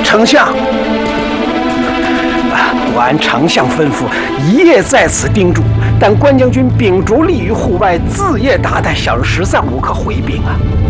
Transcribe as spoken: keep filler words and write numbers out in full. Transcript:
丞相，我按丞相吩咐，一夜在此盯住。但关将军秉烛立于户外，自夜达旦，小人实在无可回禀啊。